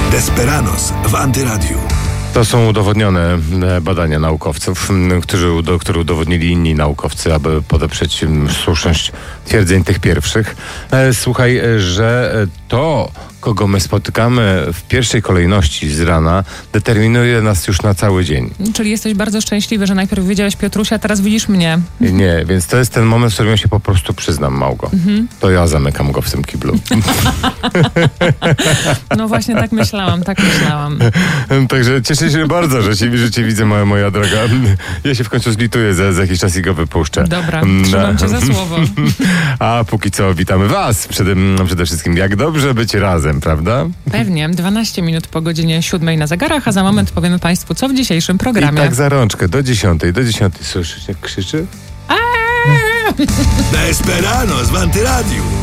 Desperados w Antyradiu. To są udowodnione badania naukowców, które udowodnili inni naukowcy, aby podeprzeć słuszność twierdzeń tych pierwszych. Słuchaj, że to, kogo my spotykamy w pierwszej kolejności z rana, determinuje nas już na cały dzień. Czyli jesteś bardzo szczęśliwy, że najpierw widziałeś Piotrusia, a teraz widzisz mnie. Nie, więc to jest ten moment, w którym ja się po prostu przyznam, Małgo. To ja zamykam go w tym kiblu. No właśnie tak myślałam. Także cieszę się bardzo, że cię widzę, moja droga. Ja się w końcu zlituję za jakiś czas i go wypuszczę. Dobra, trzymam cię za słowo. A póki co witamy was przede wszystkim. Jak dobrze być razem, prawda? Pewnie. 12 minut po godzinie 7 na zegarach, a za moment powiemy państwu, co w dzisiejszym programie. I tak za rączkę, do 10. Słyszysz, jak krzyczy? Desperados w Antyradiu.